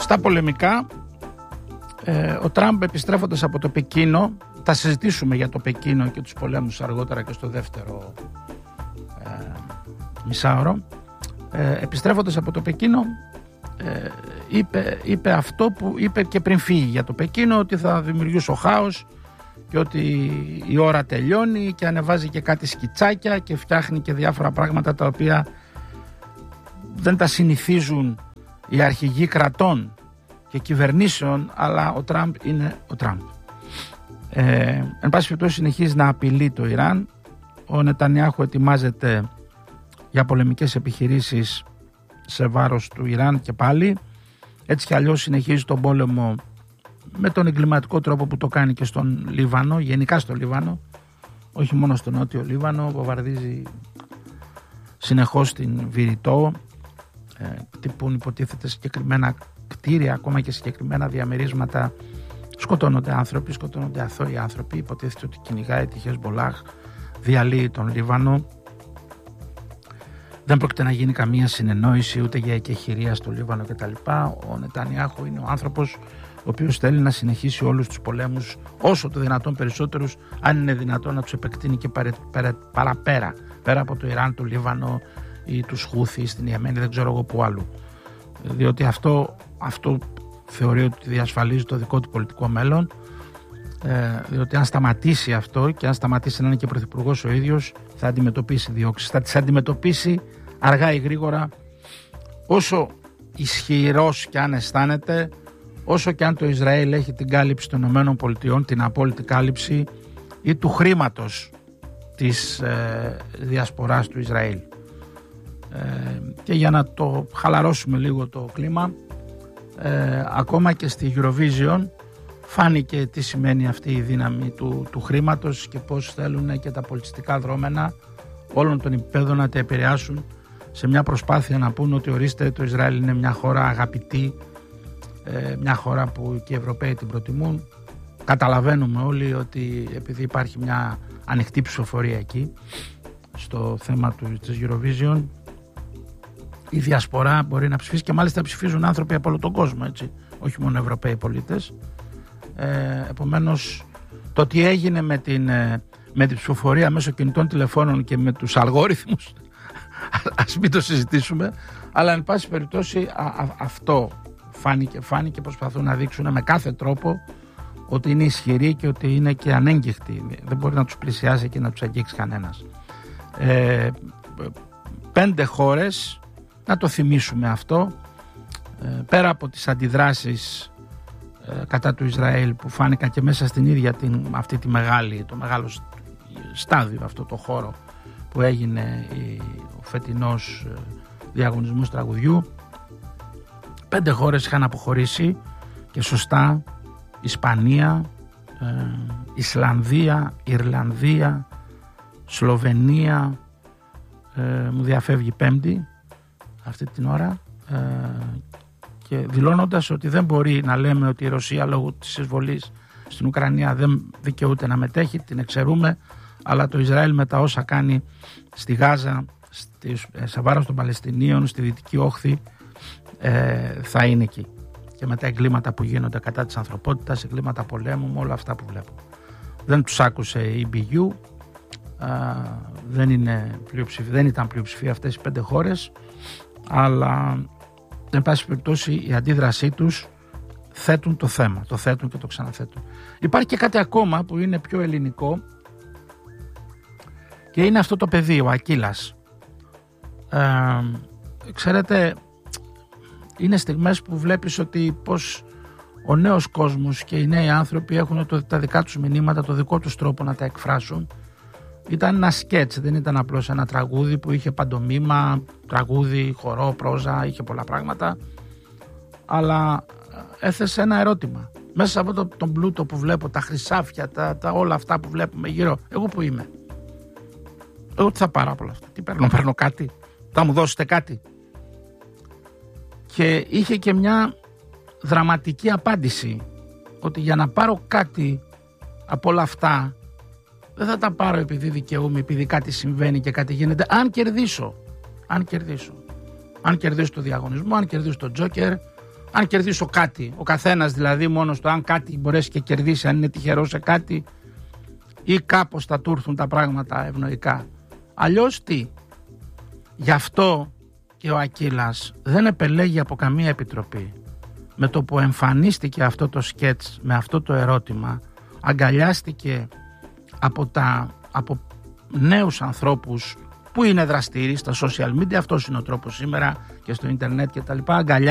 Στα πολεμικά, ο Τραμπ επιστρέφοντας από το Πεκίνο, θα συζητήσουμε για το Πεκίνο και τους πολέμους αργότερα και στο δεύτερο μισάωρο, επιστρέφοντας από το Πεκίνο, είπε αυτό που είπε και πριν φύγει για το Πεκίνο, ότι θα δημιουργήσει ο χάος και ότι η ώρα τελειώνει, και ανεβάζει και κάτι σκιτσάκια και φτιάχνει και διάφορα πράγματα τα οποία δεν τα συνηθίζουν οι αρχηγοί κρατών και κυβερνήσεων, αλλά ο Τραμπ είναι ο Τραμπ. Εν πάση περιπτώσει συνεχίζει να απειλεί το Ιράν. Ο Νετανιάχου ετοιμάζεται για πολεμικές επιχειρήσεις σε βάρος του Ιράν και πάλι. Έτσι κι αλλιώς συνεχίζει τον πόλεμο με τον εγκληματικό τρόπο που το κάνει και στον Λίβανο, γενικά στο Λίβανο, όχι μόνο στο νότιο Λίβανο. Βομβαρδίζει συνεχώς την Βηρητό, τυπούν υποτίθεται συγκεκριμένα κτίρια, ακόμα και συγκεκριμένα διαμερίσματα. Σκοτώνονται άνθρωποι, σκοτώνονται αθώοι άνθρωποι. Υποτίθεται ότι κυνηγάει τη Χεσμπολάχ, διαλύει τον Λίβανο. Δεν πρόκειται να γίνει καμία συνεννόηση ούτε για εκεχηρία στο Λίβανο κτλ. Ο Νετανιάχου είναι ο άνθρωπος ο οποίος θέλει να συνεχίσει όλους τους πολέμους όσο το δυνατόν περισσότερους, αν είναι δυνατόν να τους επεκτείνει και παραπέρα, πέρα από το Ιράν, το Λίβανο ή τους Χούθι στην Ιεμένη, δεν ξέρω εγώ που άλλου. Διότι αυτό θεωρεί ότι διασφαλίζει το δικό του πολιτικό μέλλον, διότι αν σταματήσει αυτό και αν σταματήσει να είναι και πρωθυπουργός ο ίδιος, θα αντιμετωπίσει διώξεις, θα τις αντιμετωπίσει αργά ή γρήγορα, όσο ισχυρός και αν αισθάνεται, όσο και αν το Ισραήλ έχει την κάλυψη των ΗΠΑ, την απόλυτη κάλυψη ή του χρήματος της διασποράς του Ισραήλ. Και για να το χαλαρώσουμε λίγο το κλίμα, ακόμα και στη Eurovision φάνηκε τι σημαίνει αυτή η δύναμη του χρήματος και πώς θέλουν και τα πολιτιστικά δρόμενα όλων των επιπέδων να τα επηρεάσουν σε μια προσπάθεια να πούν ότι ορίστε, το Ισραήλ είναι μια χώρα αγαπητή, μια χώρα που και οι Ευρωπαίοι την προτιμούν. Καταλαβαίνουμε όλοι ότι επειδή υπάρχει μια ανοιχτή ψηφοφορία εκεί στο θέμα της Eurovision, η διασπορά μπορεί να ψηφίσει, και μάλιστα ψηφίζουν άνθρωποι από όλο τον κόσμο, έτσι, όχι μόνο Ευρωπαίοι πολίτες. Επομένως, το τι έγινε με την ψηφοφορία μέσω κινητών τηλεφώνων και με τους αλγόριθμους, ας μην το συζητήσουμε, αλλά εν πάση περιπτώσει αυτό φάνηκε, προσπαθούν να δείξουν με κάθε τρόπο ότι είναι ισχυροί και ότι είναι και ανέγκυχτοι. Δεν μπορεί να τους πλησιάσει και να τους αγγίξει κανένας. 5 χώρες, να το θυμίσουμε αυτό, πέρα από τις αντιδράσεις κατά του Ισραήλ που φάνηκαν και μέσα στην ίδια το μεγάλο στάδιο, αυτό το χώρο που έγινε ο φετινός διαγωνισμός τραγουδιού, 5 χώρες είχαν αποχωρήσει και σωστά: Ισπανία, Ισλανδία, Ιρλανδία, Σλοβενία, μου διαφεύγει πέμπτη αυτή την ώρα, και δηλώνοντας ότι δεν μπορεί να λέμε ότι η Ρωσία λόγω της εισβολής στην Ουκρανία δεν δικαιούται να μετέχει, την εξαιρούμε, αλλά το Ισραήλ με τα όσα κάνει στη Γάζα, σε βάρος των Παλαιστινίων, στη Δυτική Όχθη, θα είναι εκεί, και με τα εγκλήματα που γίνονται κατά της ανθρωπότητας, εγκλήματα πολέμου, με όλα αυτά που βλέπω. Δεν τους άκουσε η BU, δεν ήταν πλειοψηφία αυτές οι 5 χώρες, αλλά εν πάση περιπτώσει η αντίδρασή τους θέτουν το θέμα, το θέτουν και το ξαναθέτουν. Υπάρχει και κάτι ακόμα που είναι πιο ελληνικό, και είναι αυτό το παιδί, ο Ακύλας. Ξέρετε, είναι στιγμές που βλέπεις ότι πως ο νέος κόσμος και οι νέοι άνθρωποι έχουν τα δικά τους μηνύματα, το δικό τους τρόπο να τα εκφράσουν. Ήταν ένα σκέτς, δεν ήταν απλώς ένα τραγούδι που είχε παντομήμα, τραγούδι, χορό, πρόζα, είχε πολλά πράγματα, αλλά έθεσε ένα ερώτημα. Μέσα σε αυτό τον πλούτο που βλέπω, τα χρυσάφια, όλα αυτά που βλέπουμε γύρω, εγώ που είμαι? Εγώ τι θα πάρω από όλα αυτά? Τι παίρνω κάτι? Θα μου δώσετε κάτι? Και είχε και μια δραματική απάντηση, ότι για να πάρω κάτι από όλα αυτά, δεν θα τα πάρω επειδή δικαιούμαι, επειδή κάτι συμβαίνει και κάτι γίνεται, αν κερδίσω το διαγωνισμό, αν κερδίσω το Τζόκερ, αν κερδίσω κάτι, ο καθένας δηλαδή μόνος του, αν κάτι μπορέσει και κερδίσει, αν είναι τυχερό σε κάτι, ή κάπως θα του έρθουν τα πράγματα ευνοϊκά. Αλλιώς τι? Γι' αυτό και ο Ακύλας δεν επελέγει από καμία επιτροπή. Με το που εμφανίστηκε αυτό το σκέτς με αυτό το ερώτημα, αγκαλιάστηκε από νέους ανθρώπους που είναι δραστήριοι στα social media, αυτός είναι ο τρόπος σήμερα και στο ίντερνετ και τα λοιπά,